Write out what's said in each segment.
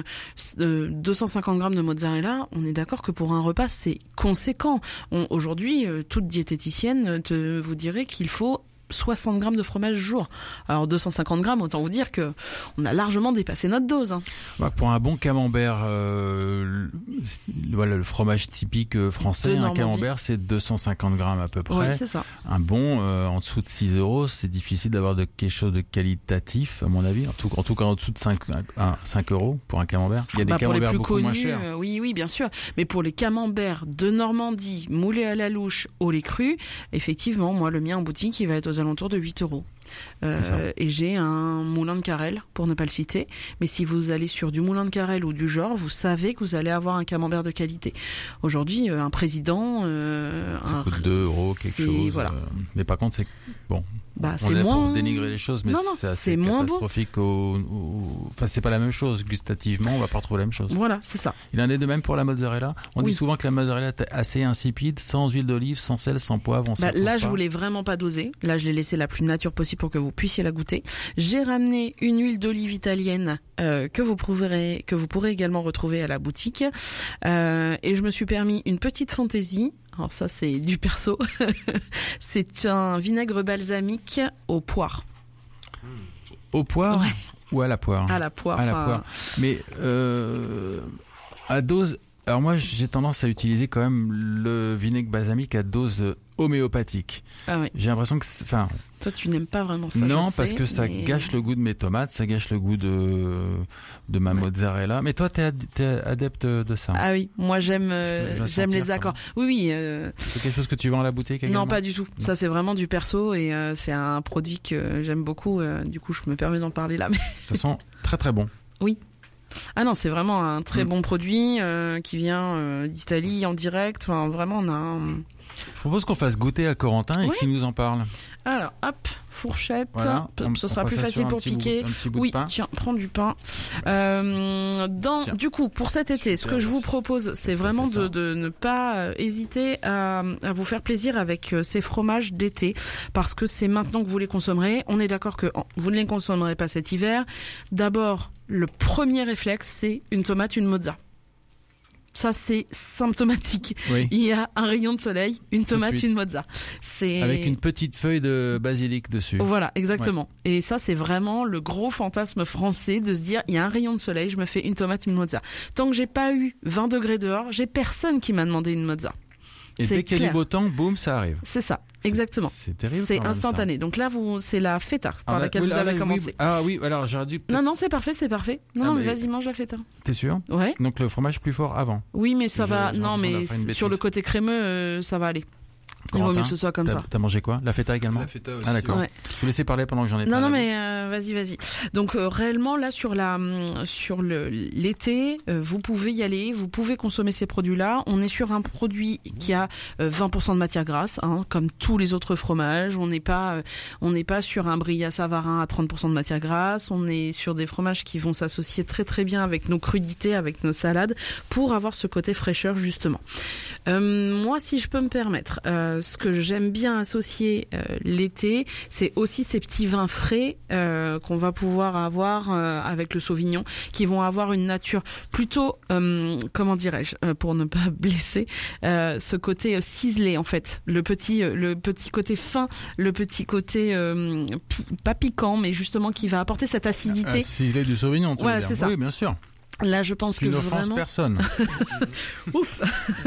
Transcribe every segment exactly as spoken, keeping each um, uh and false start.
euh, euh, deux cent cinquante grammes de mozzarella, on est d'accord que pour un repas, c'est conséquent. On, aujourd'hui, euh, toute diététicienne te, vous dirait qu'il faut soixante grammes de fromage jour. Alors deux cent cinquante grammes, autant vous dire que on a largement dépassé notre dose. Hein. Bah, pour un bon camembert, euh, voilà le fromage typique français, un camembert c'est deux cent cinquante grammes à peu près. Ouais, c'est ça. Un bon euh, en dessous de six euros, c'est difficile d'avoir de quelque chose de qualitatif à mon avis. En tout, en tout cas en dessous de cinq euros pour un camembert. Il y a des bah, camemberts pour les plus beaucoup connus, moins chers. Euh, oui, oui, bien sûr. Mais pour les camemberts de Normandie, moulés à la louche, au lait cru, effectivement, moi le mien en boutique, il va être aux alentours de huit euros. Euh, et j'ai un moulin de Carrel, pour ne pas le citer. Mais si vous allez sur du moulin de Carrel ou du genre, vous savez que vous allez avoir un camembert de qualité. Aujourd'hui, euh, un président... Euh, ça un, coûte deux euros quelque chose. Voilà. Euh, mais par contre, c'est... Bon, bah, on c'est est moins... pour dénigrer les choses, mais non, non, c'est assez c'est moins catastrophique. Au, au... Enfin, c'est pas la même chose. Gustativement, on va pas retrouver la même chose. Voilà, c'est ça. Il en est de même pour la mozzarella. On oui. dit souvent que la mozzarella est assez insipide, sans huile d'olive, sans sel, sans poivre. On bah, là, je pas. voulais vraiment pas doser. Là, je l'ai laissé la plus nature possible pour que vous puissiez la goûter. J'ai ramené une huile d'olive italienne euh, que vous pourrez que vous pourrez également retrouver à la boutique. Euh, et je me suis permis une petite fantaisie. Alors ça, c'est du perso. C'est un vinaigre balsamique aux poires. Au poire ouais. Ou à la poire? À la poire. À la enfin... poire. Mais euh, à dose... Alors moi, j'ai tendance à utiliser quand même le vinaigre balsamique à dose homéopathique. Ah oui. J'ai l'impression que... Enfin, toi, tu n'aimes pas vraiment ça. Non, je parce sais, que ça mais... gâche le goût de mes tomates, ça gâche le goût de, de ma ouais. mozzarella. Mais toi, t'es, ad, t'es adepte de ça. Ah oui, moi j'aime, euh, j'aime les accords. Oui, oui. Euh... C'est quelque chose que tu vends à la boutique également? Non, pas du tout. Non. Ça, c'est vraiment du perso et euh, c'est un produit que j'aime beaucoup. Euh, du coup, je me permets d'en parler là. Mais... Ça sent très très bon. Oui. Ah non, c'est vraiment un très mmh. bon produit euh, qui vient euh, d'Italie en direct. Enfin, vraiment, on a un... Je propose qu'on fasse goûter à Corentin et oui. qu'il nous en parle. Alors, hop, fourchette. Voilà, on, ce sera plus facile pour piquer. Bout, oui, pain. Tiens, prends du pain. Euh, dans, du coup, pour cet été, ce que je vous propose, c'est vraiment de, de ne pas euh, hésiter à, à vous faire plaisir avec euh, ces fromages d'été, parce que c'est maintenant que vous les consommerez. On est d'accord que oh, vous ne les consommerez pas cet hiver. D'abord, le premier réflexe, c'est une tomate, une mozza. Ça, c'est symptomatique. Oui. Il y a un rayon de soleil, une tomate, une mozza. C'est... Avec une petite feuille de basilic dessus. Voilà, exactement. Ouais. Et ça, c'est vraiment le gros fantasme français de se dire, il y a un rayon de soleil, je me fais une tomate, une mozza. Tant que j'ai pas eu vingt degrés dehors, j'ai personne qui m'a demandé une mozza. Et c'est dès qu'il y a du beau temps, boum, ça arrive. C'est ça, exactement. C'est, c'est terrible. C'est quand même, instantané. ça. Donc là, vous, c'est la feta par ah, laquelle oui, vous ah, avez oui, commencé. Oui, ah oui, alors j'aurais dû... Non, non, c'est parfait, c'est parfait. Non, ah, non mais... mais vas-y, mange la feta. T'es sûr? Ouais. Donc le fromage plus fort avant. Oui, mais ça je, va... je, non, mais sur le côté crémeux, euh, ça va aller. Il vaut mieux que ce soit comme t'as, ça. T'as mangé quoi? La feta également? La feta aussi. Ah d'accord. Ouais. Je vous laissais parler pendant que j'en ai Non, pas non, mais euh, vas-y, vas-y. Donc euh, réellement là sur la sur le l'été, euh, vous pouvez y aller, vous pouvez consommer ces produits-là. On est sur un produit qui a euh, vingt pour cent de matière grasse, hein, comme tous les autres fromages. On n'est pas euh, on n'est pas sur un Bria Savarin à trente pour cent de matière grasse. On est sur des fromages qui vont s'associer très très bien avec nos crudités, avec nos salades, pour avoir ce côté fraîcheur justement. Euh, moi, si je peux me permettre, euh, ce que j'aime bien associer euh, l'été, c'est aussi ces petits vins frais euh, qu'on va pouvoir avoir euh, avec le Sauvignon, qui vont avoir une nature plutôt, euh, comment dirais-je, euh, pour ne pas blesser, euh, ce côté euh, ciselé en fait, le petit, euh, le petit côté fin, le petit côté euh, pi- pas piquant, mais justement qui va apporter cette acidité. Ah, ciselé du Sauvignon, tu voilà, veux dire. C'est ça. Oui, bien sûr. Là, je pense tu que n'offenses vraiment... personne. Ouf.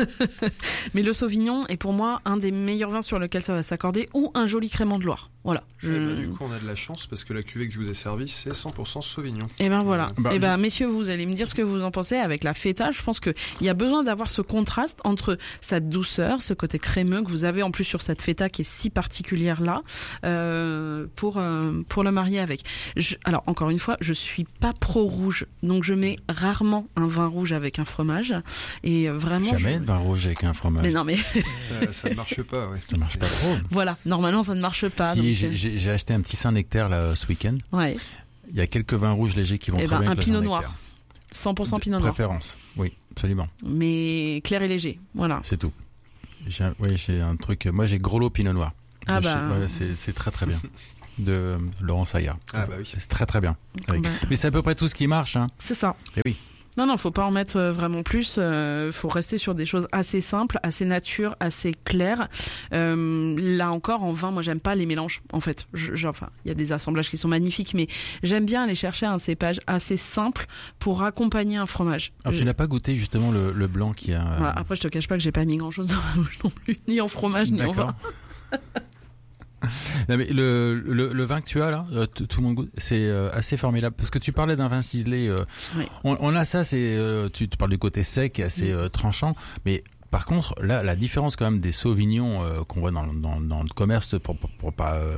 Mais le Sauvignon est pour moi un des meilleurs vins sur lequel ça va s'accorder, ou un joli crément de Loire. Voilà. Je... Eh ben, du coup, on a de la chance parce que la cuvée que je vous ai servie, c'est cent pour cent Sauvignon. Et ben voilà. Bah, et ben messieurs, vous allez me dire ce que vous en pensez avec la feta. Je pense que il y a besoin d'avoir ce contraste entre sa douceur, ce côté crémeux que vous avez en plus sur cette feta qui est si particulière là, euh, pour euh, pour le marier avec. Je, alors encore une fois, je suis pas pro rouge, donc je mets rarement un vin rouge avec un fromage. Et vraiment. Jamais je... de vin rouge avec un fromage. Mais non mais. ça, ça ne marche pas. Ouais. Ça marche pas trop. Voilà. Normalement, ça ne marche pas. Si donc... j'ai, j'ai, j'ai acheté un petit Saint-Nectaire là ce week-end. Ouais. Il y a quelques vins rouges légers qui vont eh très ben, bien un avec le pinot Saint-Nectaire. noir. cent pour cent De pinot noir. Préférence. Oui, absolument. Mais clair et léger. Voilà. C'est tout. J'ai, oui, j'ai un truc. Moi, j'ai Groslo Pinot Noir. Ah de bah. chez, voilà, c'est, c'est très très bien. De Laurent Saillard. Ah bah oui. C'est très très bien. Avec... Bah. Mais c'est à peu près tout ce qui marche, hein. C'est ça. Et oui. Non, non, faut pas en mettre euh, vraiment plus. Euh, faut rester sur des choses assez simples, assez nature, assez claires. Euh, là encore, en vin, moi, j'aime pas les mélanges. En fait, je, je, enfin, il y a des assemblages qui sont magnifiques, mais j'aime bien aller chercher un cépage assez simple pour accompagner un fromage. Alors, je... tu n'as pas goûté justement le, le blanc qui a. Euh... Ouais, après, je te cache pas que j'ai pas mis grand chose dans ma bouche non plus, ni en fromage, ni D'accord. en vin. Non mais le, le, le vin que tu as là, euh, tout le monde goûte, c'est euh, assez formidable parce que tu parlais d'un vin ciselé. Euh, oui. on, on a ça, c'est euh, tu, tu parles du côté sec, assez euh, tranchant, mais par contre là, la différence quand même des sauvignons euh, qu'on voit dans, dans, dans le commerce, pour, pour, pour pas, euh,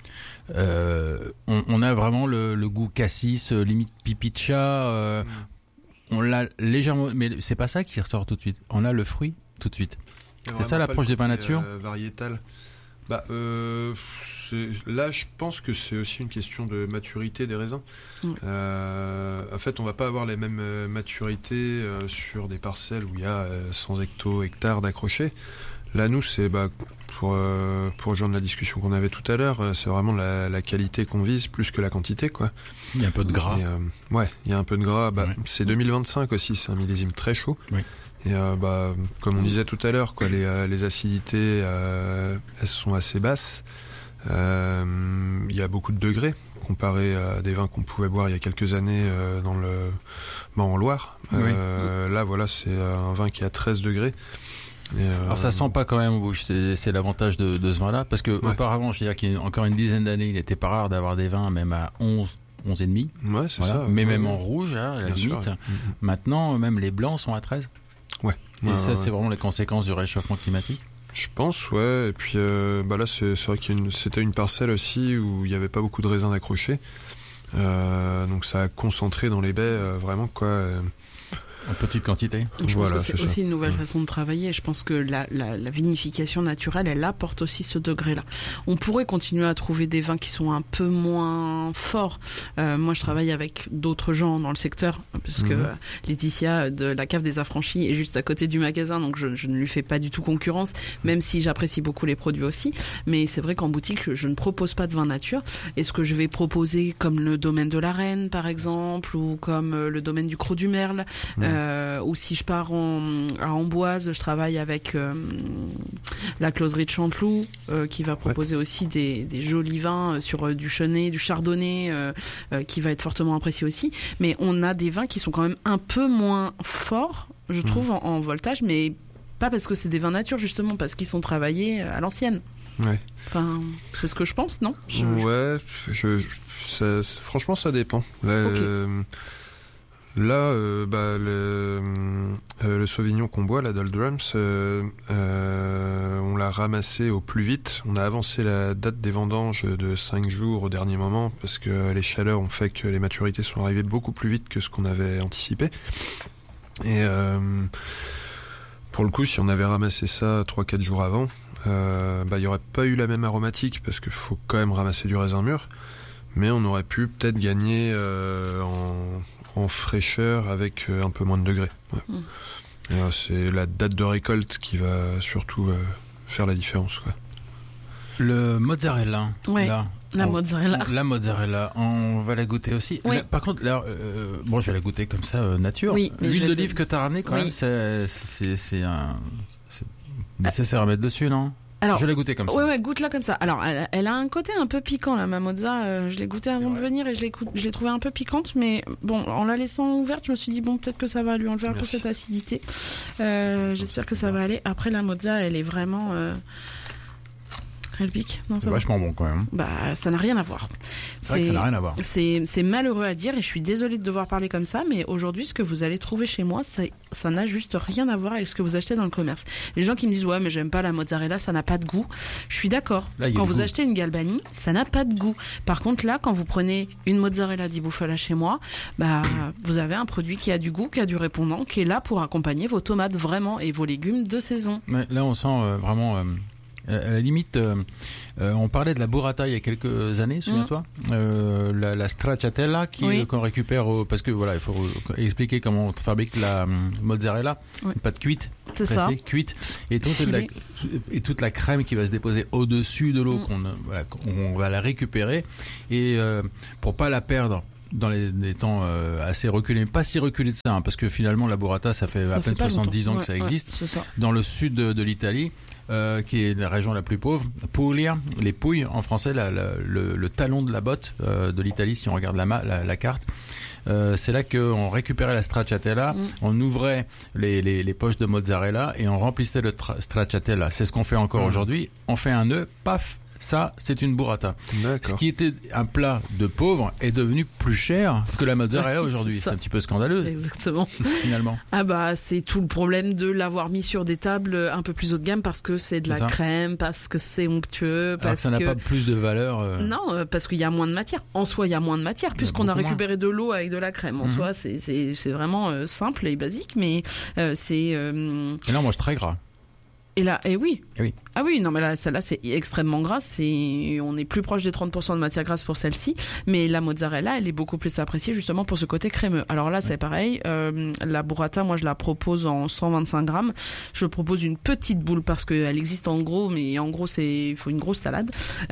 euh, on, on a vraiment le, le goût cassis, euh, limite pipi de chat. Euh, mm. On l'a légèrement, mais c'est pas ça qui ressort tout de suite. On a le fruit tout de suite. C'est ça l'approche des vins nature. Euh, variétal. Bah, euh, là, je pense que c'est aussi une question de maturité des raisins. Mmh. Euh, en fait, on va pas avoir les mêmes euh, maturités euh, sur des parcelles où il y a euh, cent hecto, hectares d'accrochés. Là, nous, c'est bah, pour, euh, pour rejoindre la discussion qu'on avait tout à l'heure, euh, c'est vraiment la, la qualité qu'on vise plus que la quantité, quoi. Il y a un peu de gras. Et, euh, ouais, il y a un peu de gras. Bah, ouais. C'est deux mille vingt-cinq aussi, c'est un millésime très chaud. Oui. Et euh, bah, comme on disait tout à l'heure, quoi, les, euh, les acidités, euh, elles sont assez basses. Il euh, y a beaucoup de degrés comparé à des vins qu'on pouvait boire il y a quelques années euh, dans le, bah, en Loire. Euh, oui. Là, voilà, c'est un vin qui a treize degrés. Et euh... Alors ça sent pas quand même en bouche, c'est, c'est l'avantage de, de ce vin-là, parce que ouais. auparavant, je veux dire qu'il y a encore une dizaine d'années, il n'était pas rare d'avoir des vins même à onze, onze et demi. Ouais, c'est voilà. ça. Mais ouais, même ouais. en rouge, là, à la Bien limite. Sûr, ouais. Maintenant, même les blancs sont à treize. Ouais. Et ouais, ça, ouais. c'est vraiment les conséquences du réchauffement climatique. Je pense, ouais. Et puis euh, bah là, c'est, c'est vrai que c'était une parcelle aussi où il n'y avait pas beaucoup de raisins d'accrocher. Euh, donc ça a concentré dans les baies euh, vraiment quoi. Euh, En petite quantité. Je voilà, pense que c'est, c'est aussi ça. une nouvelle mmh. façon de travailler. Je pense que la, la, la vinification naturelle, elle apporte aussi ce degré-là. On pourrait continuer à trouver des vins qui sont un peu moins forts. Euh, moi, je travaille avec d'autres gens dans le secteur, parce que mmh. Laetitia de la Cave des Affranchis est juste à côté du magasin, donc je, je ne lui fais pas du tout concurrence, même si j'apprécie beaucoup les produits aussi. Mais c'est vrai qu'en boutique, je, je ne propose pas de vin nature. Et ce que je vais proposer, comme le domaine de la Reine, par exemple, ou comme le domaine du Crot du Merle, mmh. Euh, ou si je pars en, à Amboise, je travaille avec euh, la closerie de Chanteloup euh, qui va proposer ouais. aussi des, des jolis vins sur euh, du Chenet, du Chardonnay euh, euh, qui va être fortement apprécié aussi. Mais on a des vins qui sont quand même un peu moins forts, je trouve, mmh. en, en voltage, mais pas parce que c'est des vins nature, justement, parce qu'ils sont travaillés à l'ancienne. Ouais. Enfin, c'est ce que je pense, non je, Ouais, je, je, ça, franchement, ça dépend. Là, okay. euh, Là, euh, bah, le, euh, le Sauvignon qu'on boit, la Doldrums, euh, euh, on l'a ramassé au plus vite. On a avancé la date des vendanges de cinq jours au dernier moment parce que les chaleurs ont fait que les maturités sont arrivées beaucoup plus vite que ce qu'on avait anticipé. Et euh, pour le coup, si on avait ramassé ça trois quatre jours avant, euh, bah, il n'y aurait pas eu la même aromatique parce qu'il faut quand même ramasser du raisin mûr. Mais on aurait pu peut-être gagner euh, en... en fraîcheur avec euh, un peu moins de degrés. Ouais. Mmh. Et, euh, c'est la date de récolte qui va surtout euh, faire la différence, quoi. Le mozzarella. Ouais. Là, la on, mozzarella. La mozzarella, on va la goûter aussi. Oui. Là, par contre, là, euh, bon, je vais la goûter comme ça, euh, nature. Oui, l'huile d'olive te... que tu as ramenée, quand oui. même, c'est, c'est, c'est un. C'est nécessaire à mettre dessus, non? Alors, je vais la goûter comme ça. Ouais, ouais, goûte-la comme ça. Alors, elle, elle a un côté un peu piquant, la mozza. Euh, je l'ai goûtée avant de venir et je l'ai, je l'ai trouvée un peu piquante, mais bon, en la laissant ouverte, je me suis dit, bon, peut-être que ça va lui enlever un Merci. peu cette acidité. Euh, j'espère que ça va aller. Après, la mozza, elle est vraiment... Euh... Elle pique. Non, c'est vachement bon quand même. Bah, ça n'a rien à voir. C'est, c'est vrai que ça n'a rien à voir. C'est, c'est malheureux à dire et je suis désolée de devoir parler comme ça, mais aujourd'hui, ce que vous allez trouver chez moi, ça, ça n'a juste rien à voir avec ce que vous achetez dans le commerce. Les gens qui me disent, ouais, mais j'aime pas la mozzarella, ça n'a pas de goût. Je suis d'accord. Là, quand vous goût. achetez une Galbani, ça n'a pas de goût. Par contre, là, quand vous prenez une mozzarella di bufala chez moi, bah, vous avez un produit qui a du goût, qui a du répondant, qui est là pour accompagner vos tomates vraiment et vos légumes de saison. Mais là, on sent euh, vraiment... Euh... À la limite, euh, euh, on parlait de la burrata il y a quelques années, souviens-toi, mmh. euh, la, la stracciatella qui, oui. euh, qu'on récupère au, parce que voilà, il faut expliquer comment on fabrique la euh, mozzarella, oui. pas de cuite, c'est pressée, ça. cuite, et toute, la, et toute la crème qui va se déposer au-dessus de l'eau, mmh. qu'on, voilà, qu'on va la récupérer et euh, pour pas la perdre dans les, les temps euh, assez reculés, pas si reculés de ça, hein, parce que finalement la burrata, ça fait ça à peine fait soixante-dix ans ouais, que ça ouais, existe. C'est ça. Dans le sud de, de l'Italie, euh, qui est la région la plus pauvre, Puglia, les Pouilles en français, la, la, le, le talon de la botte euh, de l'Italie, si on regarde la, la, la carte. Euh, c'est là qu'on récupérait la stracciatella, mm. on ouvrait les, les, les poches de mozzarella et on remplissait le tra- stracciatella. C'est ce qu'on fait encore mm. aujourd'hui. On fait un nœud, paf, ça c'est une burrata. D'accord. Ce qui était un plat de pauvre est devenu plus cher que la mozzarella ouais, aujourd'hui. C'est, c'est un petit peu scandaleux. Exactement. Finalement. Ah bah c'est tout le problème de l'avoir mis sur des tables un peu plus haut de gamme parce que c'est de la c'est crème, parce que c'est onctueux, parce Alors que ça n'a que... pas plus de valeur. Euh... Non, parce qu'il y a moins de matière. En soi, il y a moins de matière puisqu'on a récupéré moins. de l'eau avec de la crème. En mm-hmm. soi, c'est, c'est, c'est vraiment euh, simple et basique, mais euh, c'est. Euh... Et là, on mange très gras. Et là, et oui. Et oui. Ah oui, non, mais là, celle-là, c'est extrêmement grasse. C'est, on est plus proche des trente pour cent de matière grasse pour celle-ci. Mais la mozzarella, elle est beaucoup plus appréciée justement pour ce côté crémeux. Alors là, ouais. c'est pareil. Euh, la burrata, moi, je la propose en cent vingt-cinq grammes. Je propose une petite boule parce qu'elle existe en gros, mais en gros, c'est, il faut une grosse salade.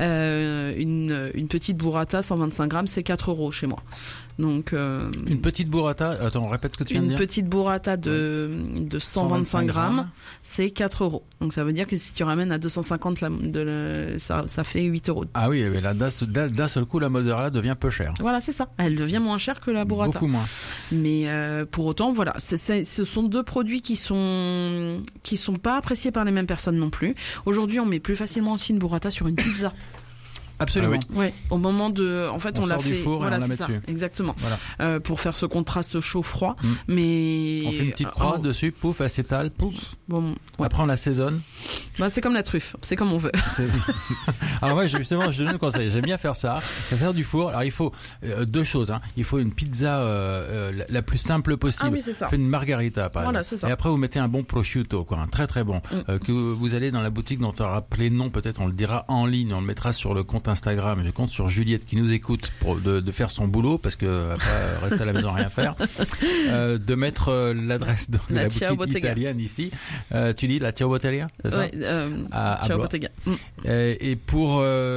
Euh, une, une petite burrata, cent vingt-cinq grammes, c'est quatre euros chez moi. Donc, euh, une petite burrata, attends, répète ce que tu viens de dire. Une petite burrata de, de cent vingt-cinq grammes, c'est quatre euros. Donc ça veut dire que si tu ramènes à deux cent cinquante, la, de la, ça, ça fait huit euros. Ah oui, mais là, d'un, d'un seul coup, la mozzarella devient peu chère. Voilà, c'est ça. Elle devient moins chère que la burrata. Beaucoup moins. Mais euh, pour autant, voilà, c'est, c'est, ce sont deux produits qui sont qui sont pas appréciés par les mêmes personnes non plus. Aujourd'hui, on met plus facilement aussi une burrata sur une pizza. Absolument. Ah oui. Ouais, au moment de, en fait, on, on l'a sort fait. Du four voilà, et on la met ça, dessus. Exactement. Voilà. Euh, pour faire ce contraste chaud-froid, mm. mais on fait une petite croix oh. dessus, pouf, elle s'étale, pouf. Bon, ouais. Après on la saisonne. Bah, c'est comme la truffe, c'est comme on veut. C'est... Alors ouais, justement, je donne le conseil. J'aime bien faire ça. Ça sert du four. Alors il faut euh, deux choses. Hein. Il faut une pizza euh, euh, la plus simple possible. Ah oui, c'est ça. Faites une margarita, par voilà, exemple. C'est ça. Et après vous mettez un bon prosciutto, quoi, un très très bon, mm. euh, que vous allez dans la boutique dont on aura rappelé le nom, peut-être on le dira en ligne, on le mettra sur le compte Instagram. Je compte sur Juliette qui nous écoute pour de, de faire son boulot parce que après rester à la maison rien faire, euh, de mettre euh, l'adresse de la, la boutique Bottega. Italienne ici. Euh, tu dis la Ciao Bottega, c'est ça? Ouais, euh, à, à Ciao Bottega. Mm. Et, et pour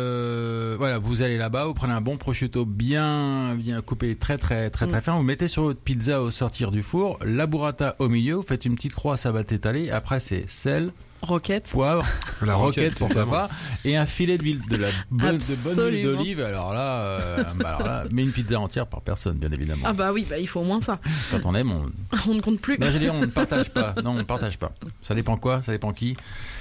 euh, voilà, vous allez là-bas, vous prenez un bon prosciutto bien bien coupé, très très très très mm. fin. Vous mettez sur votre pizza au sortir du four, la burrata au milieu. Vous faites une petite croix, ça va t'étaler. Après c'est sel. Roquette, poivre, la roquette, pourquoi pas, et un filet d'huile, de la bonne, de bonne huile d'olive. Alors là, euh, bah alors là, mais une pizza entière par personne, bien évidemment. Ah bah oui, bah il faut au moins ça. Quand on aime, on, on ne compte plus. Non, je veux dire, on ne partage pas. Non, on ne partage pas. Ça dépend quoi, ça dépend qui.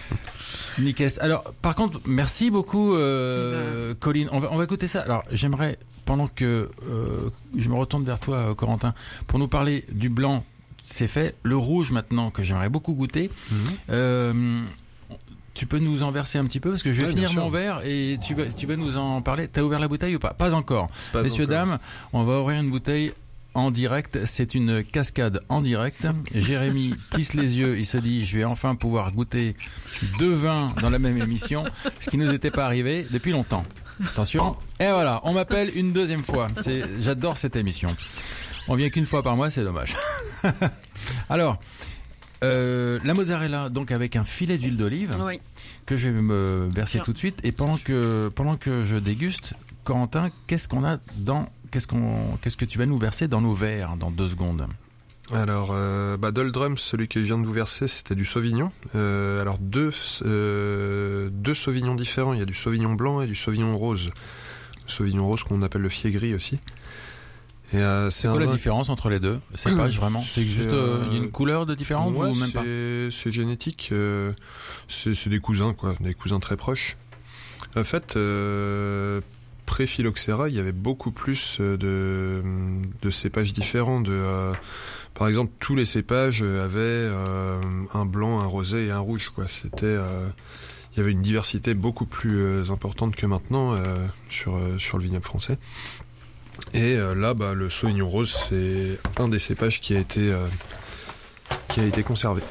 Nickel. Alors, par contre, merci beaucoup, euh, ben... Colline. On va, on va écouter ça. Alors, j'aimerais, pendant que euh, je me retourne vers toi, Corentin, pour nous parler du blanc. C'est fait. Le rouge maintenant que j'aimerais beaucoup goûter. Mmh. Euh, tu peux nous en verser un petit peu parce que je vais ouais, finir mon verre et tu vas, tu vas nous en parler. T'as ouvert la bouteille ou pas? Pas encore. Pas Messieurs, encore. Dames, on va ouvrir une bouteille en direct. C'est une cascade en direct. Jérémy plisse les yeux. Il se dit, je vais enfin pouvoir goûter deux vins dans la même émission, ce qui nous était pas arrivé depuis longtemps. Attention. Et voilà, on m'appelle une deuxième fois. C'est, j'adore cette émission. On vient qu'une fois par mois, c'est dommage. Alors, euh, la mozzarella, donc avec un filet d'huile d'olive, oui. que je vais me verser Bien. tout de suite. Et pendant que pendant que je déguste, Corentin, qu'est-ce qu'on a dans, qu'est-ce qu'on, qu'est-ce que tu vas nous verser dans nos verres dans deux secondes? Alors, euh, bah, Doldrums, celui que je viens de vous verser, c'était du Sauvignon. Euh, alors deux euh, deux Sauvignons différents. Il y a du Sauvignon blanc et du Sauvignon rose. Le Sauvignon rose qu'on appelle le fier gris aussi. Et euh, c'est, c'est quoi un... la différence entre les deux? C'est pas vraiment. C'est, c'est juste il euh, y a une couleur de différence ouais, ou même c'est, pas? C'est génétique. Euh, c'est, c'est des cousins quoi, des cousins très proches. En fait, euh, pré-phylloxéra, il y avait beaucoup plus de de cépages différents. De euh, par exemple, tous les cépages avaient euh, un blanc, un rosé et un rouge quoi. C'était euh, il y avait une diversité beaucoup plus euh, importante que maintenant euh, sur euh, sur le vignoble français. Et euh, là, bah, le Sauvignon rose, c'est un des cépages qui a été euh, qui a été conservé.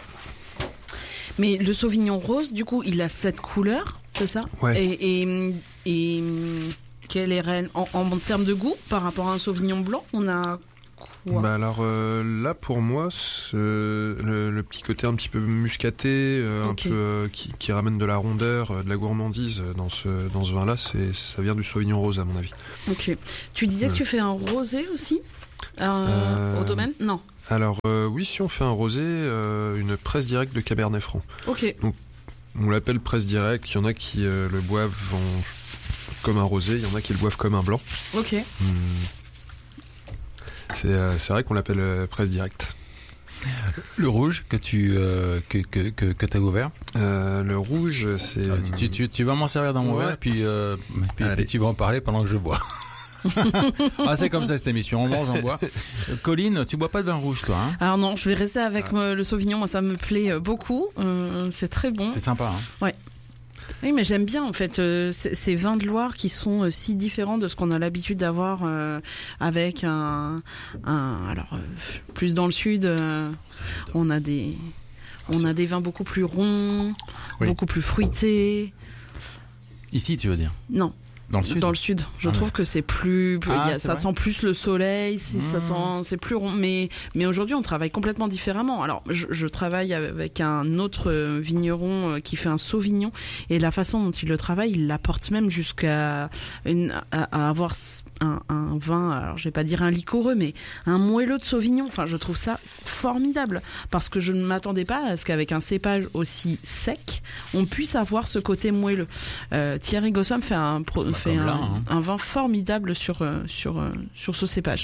Mais le Sauvignon rose, du coup, il a cette couleur, c'est ça? Ouais. Et, et, et quelle est en, en termes de goût par rapport à un Sauvignon blanc? On a quoi? Bah alors euh, là pour moi ce, le, le petit côté un petit peu muscaté, euh, okay. un peu euh, qui, qui ramène de la rondeur, euh, de la gourmandise dans ce dans ce vin là, c'est ça vient du Sauvignon rose à mon avis. Ok. Tu disais ouais. que tu fais un rosé aussi euh, euh, au domaine? Non. Alors euh, oui, si on fait un rosé, euh, une presse directe de Cabernet Franc. Ok. Donc on l'appelle presse directe. Il y en a qui euh, le boivent en, comme un rosé, il y en a qui le boivent comme un blanc. Ok. Hum. C'est, euh, c'est vrai qu'on l'appelle euh, presse directe. Le rouge que tu euh, que que que, que t'as ouvert. Euh, le rouge, c'est. Ah, tu, tu tu vas m'en servir dans mon ouais. verre, puis euh, puis, puis tu vas en parler pendant que je bois. Ah, c'est comme ça cette émission, on mange, on boit. Colline, tu bois pas de vin rouge toi hein? Alors non, je vais rester avec ah. le Sauvignon, moi ça me plaît beaucoup, euh, c'est très bon. C'est sympa hein? Ouais. Oui, mais j'aime bien en fait euh, ces, ces vins de Loire qui sont euh, si différents de ce qu'on a l'habitude d'avoir euh, avec un, un alors euh, plus dans le sud, euh, on a des on a des vins beaucoup plus ronds, oui. beaucoup plus fruités. Ici, tu veux dire? Non. Dans le sud. Dans le sud, je ah, trouve ouais. que c'est plus, plus ah, y a, c'est ça vrai. sent plus le soleil, c'est, mmh. ça sent, c'est plus rond. Mais mais aujourd'hui, on travaille complètement différemment. Alors, je, je travaille avec un autre vigneron qui fait un Sauvignon et la façon dont il le travaille, il l'apporte même jusqu'à une, à, à avoir un, un vin. Alors, je vais pas dire un liquoreux, mais un moelleux de Sauvignon. Enfin, je trouve ça formidable parce que je ne m'attendais pas à ce qu'avec un cépage aussi sec, on puisse avoir ce côté moelleux. Euh, Thierry Gossom fait un pro, bah, fait un, là, hein. un vin formidable sur, euh, sur, euh, sur ce cépage.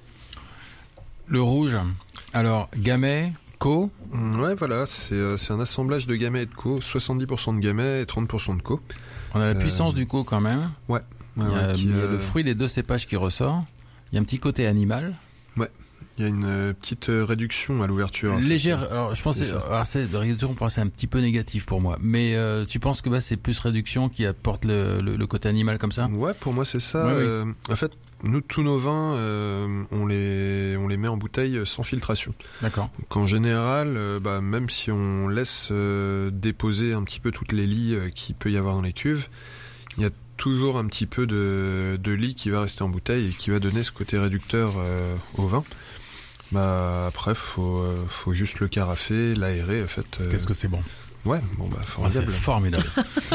Le rouge, alors Gamay, Co. Ouais, voilà, c'est, euh, c'est un assemblage de Gamay et de Co. soixante-dix pour cent de Gamay et trente pour cent de Co. On a la puissance euh... du Co quand même. Ouais. ouais il y a, ouais, qui, il y a euh... le fruit des deux cépages qui ressort. Il y a un petit côté animal. Ouais. Il y a une euh, petite euh, réduction à l'ouverture. Légère. Alors, je pense c'est, alors c'est de réduction, pour moi, c'est un petit peu négatif pour moi. Mais euh, tu penses que bah, c'est plus réduction qui apporte le, le, le côté animal comme ça? Ouais, pour moi c'est ça. Ouais, euh, oui. En fait, nous tous nos vins, euh, on les on les met en bouteille sans filtration. D'accord. Donc, en général, euh, bah, même si on laisse euh, déposer un petit peu toutes les lies euh, qu'il peut y avoir dans les cuves, il y a toujours un petit peu de, de lie qui va rester en bouteille et qui va donner ce côté réducteur euh, au vin. Bah après faut euh, faut juste le carafer, l'aérer en fait. Euh... Qu'est-ce que c'est bon. Ouais, bon bah formidable. Ah, c'est formidable.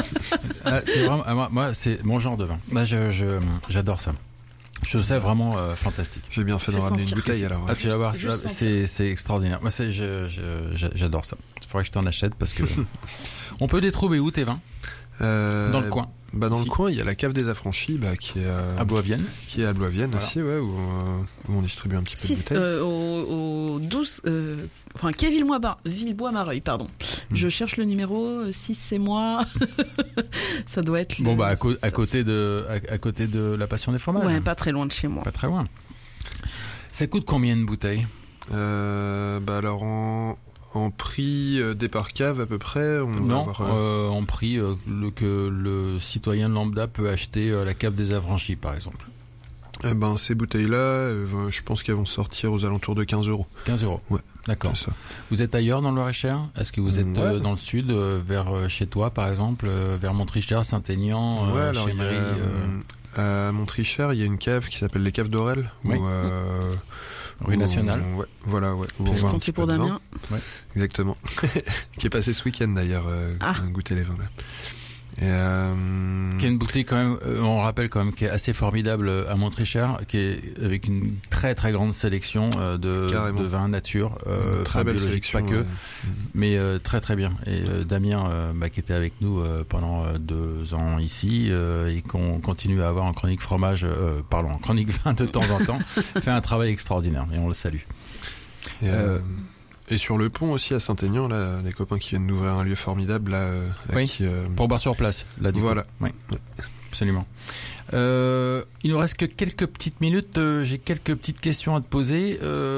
ah, c'est vraiment moi, moi c'est mon genre de vin. Moi je, je j'adore ça. Je sais vraiment euh, fantastique. J'ai bien fait d'en ramener une bouteille alors. Ouais. Ah tu vas voir, c'est, c'est c'est extraordinaire. Moi c'est je, je j'adore ça. Il faudrait que je t'en achète parce que on peut les trouver où tes vins? Euh, dans le coin. Bah dans ici. Le coin, il y a la cave des Affranchis, bah qui est euh, à Blois-Vienne, qui est à Blois-Vienne voilà. aussi, ouais, où, euh, où on distribue un petit peu Six, de bouteilles. Euh, au, au douze, euh, enfin quai Villebois-Mareuil, pardon. Mmh. Je cherche le numéro six, c'est moi. Ça doit être. Bon le, bah à, co- à côté de à, à côté de la Passion des fromages. Ouais, pas très loin de chez moi. Pas très loin. Ça coûte combien une bouteille? euh, Bah alors en En prix euh, départ cave à peu près on Non, avoir, euh... Euh, en prix euh, le, que le citoyen lambda peut acheter euh, la cave des Affranchis par exemple. Eh ben ces bouteilles-là, euh, je pense qu'elles vont sortir aux alentours de quinze euros. quinze euros. Ouais. D'accord. Vous êtes ailleurs dans le Loir-et-Cher? Est-ce que vous êtes ouais. euh, dans le sud, euh, vers euh, chez toi par exemple, euh, vers Montrichard, Saint-Aignan, euh, ouais, alors chez Marie euh... À Montrichard, il y a une cave qui s'appelle les Caves d'Aurel. Oui. Où, euh... Rue Nationale. On, ouais, voilà, ouais. Je comptais pour Damien. Ouais. Exactement. Qui est passé ce week-end d'ailleurs, euh, ah. goûter les vins là. Et euh... Qui est une boutique quand même, euh, on rappelle quand même, qui est assez formidable à Montrichard, qui est avec une très très grande sélection euh, de, de vins nature, euh, très belle sélection, pas que, ouais. mais euh, très très bien. Et euh, Damien, euh, bah, qui était avec nous euh, pendant euh, deux ans ici euh, et qu'on continue à avoir en chronique fromage, euh, pardon, en chronique vin de temps en temps, fait un travail extraordinaire et on le salue. Et, euh, Et sur le pont aussi à Saint-Aignan, là, des copains qui viennent d'ouvrir un lieu formidable là. Oui. Qui, euh... Pour boire sur place, là du voilà. coup. Oui, absolument. Euh, il nous reste que quelques petites minutes. Euh, j'ai quelques petites questions à te poser.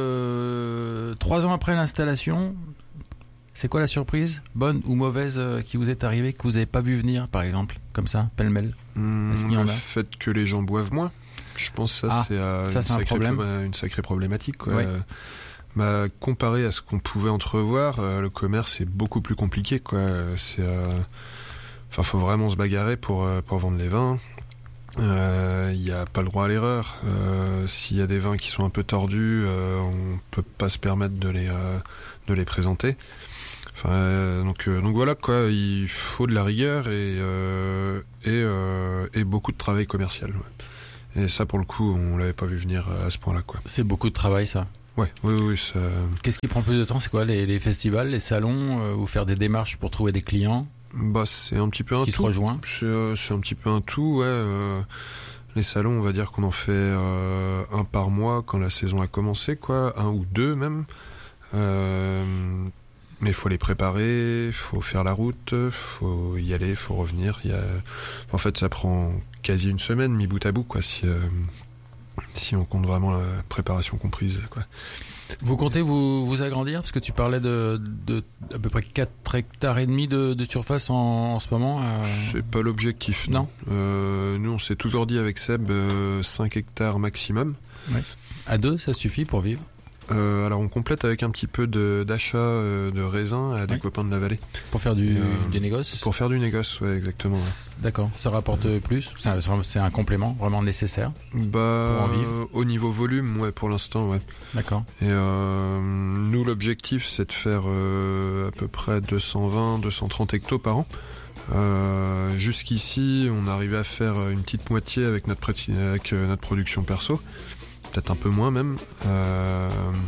Euh, trois ans après l'installation, c'est quoi la surprise, bonne ou mauvaise, euh, qui vous est arrivée, que vous n'avez pas vu venir, par exemple, comme ça, pêle-mêle? mmh, Est-ce qu'il y en Le a fait que les gens boivent moins. Je pense que ça, ah, c'est, euh, ça, une, c'est un sacrée problème. Pro- une sacrée problématique. Quoi. Ouais. Euh, bah, comparé à ce qu'on pouvait entrevoir, euh, le commerce est beaucoup plus compliqué. Quoi. C'est, euh... enfin, faut vraiment se bagarrer pour, euh, pour vendre les vins. Il euh, n'y a pas le droit à l'erreur. Euh, s'il y a des vins qui sont un peu tordus, euh, on peut pas se permettre de les euh, de les présenter. Enfin, euh, donc euh, donc voilà quoi. Il faut de la rigueur et euh, et, euh, et beaucoup de travail commercial. Ouais. Et ça, pour le coup, on l'avait pas vu venir à ce point-là, quoi. C'est beaucoup de travail, ça. Ouais, oui, oui. Ça... Qu'est-ce qui prend plus de temps? C'est quoi, les, les festivals, les salons, euh, ou faire des démarches pour trouver des clients? Bah, c'est un petit peu un qui tout. Se rejoint. C'est, euh, c'est un petit peu un tout, ouais. Euh, les salons, on va dire qu'on en fait euh, un par mois quand la saison a commencé, quoi, un ou deux même. Euh, mais il faut les préparer, il faut faire la route, il faut y aller, il faut revenir. Il y a... En fait, ça prend quasi une semaine, mis bout à bout, quoi, si, euh, si on compte vraiment la préparation comprise, quoi. Vous comptez vous, vous agrandir? Parce que tu parlais de, de à peu près quatre hectares et demi de, de surface en, en ce moment. Euh... C'est pas l'objectif, non. non euh, nous, on s'est toujours dit avec Seb euh, cinq hectares maximum. Ouais. À deux, ça suffit pour vivre? Euh, alors on complète avec un petit peu de, d'achat euh, de raisins à des oui. copains de la vallée. Pour faire du, euh, du négoce? Pour faire du négoce, ouais, exactement. Ouais. D'accord, ça rapporte plus? C'est un, c'est un complément vraiment nécessaire bah, pour en vivre? Au niveau volume, ouais, pour l'instant, ouais. D'accord. Et euh, nous, l'objectif, c'est de faire euh, à peu près deux cent vingt à deux cent trente hectos par an. Euh, jusqu'ici, on arrivait à faire une petite moitié avec notre, avec notre production perso. Peut-être un peu moins même. Euh,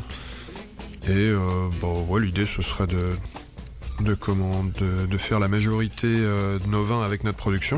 et euh, bon, ouais, l'idée ce serait de, de, comment, de, de faire la majorité euh, de nos vins avec notre production,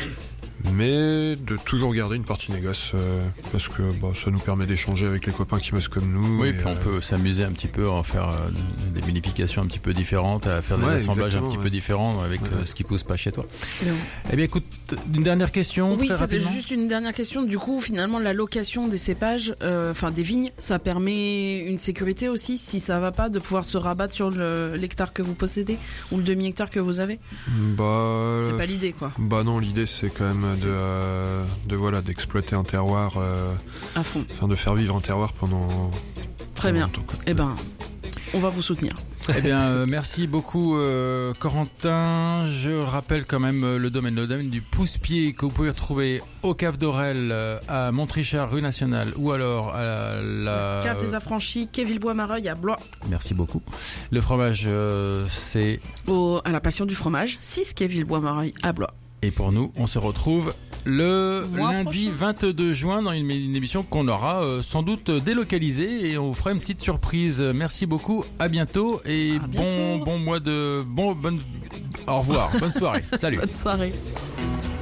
mais de toujours garder une partie négoce euh, parce que bah, ça nous permet d'échanger avec les copains qui bossent comme nous. Oui, et puis on euh, peut s'amuser un petit peu, à en faire euh, des modifications un petit peu différentes, à faire des ouais, assemblages un petit ouais. peu différents avec ouais. euh, ce qui pousse pas chez toi. Non. Eh bien, écoute, une dernière question. Oui, très c'était rapidement. juste une dernière question. Du coup, finalement, la location des cépages, euh, enfin des vignes, ça permet une sécurité aussi, si ça va pas, de pouvoir se rabattre sur le, l'hectare que vous possédez ou le demi-hectare que vous avez. Bah, c'est pas l'idée, quoi. Bah non, l'idée c'est quand même de, euh, de voilà, d'exploiter un terroir, euh, à fond. Enfin, de faire vivre un terroir pendant. Très pendant bien. longtemps, Eh ben, on va vous soutenir. Eh bien, euh, merci beaucoup, euh, Corentin. Je rappelle quand même euh, le domaine, le domaine du Pousse-Pied que vous pouvez retrouver au Cave d'Orel, euh, à Montrichard, rue Nationale, ou alors à la, la Cave des Affranchis, quai Villebois-Mareuil à Blois. Merci beaucoup. Le fromage, euh, c'est au à la Passion du fromage, six quai Villebois-Mareuil à Blois. Et pour nous, on se retrouve le Mois lundi prochain. vingt-deux juin dans une, une émission qu'on aura euh, sans doute délocalisée et on vous fera une petite surprise. Merci beaucoup, à bientôt et à bon bientôt. bon mois de bon bonne au revoir, bonne soirée. Salut. Bonne soirée.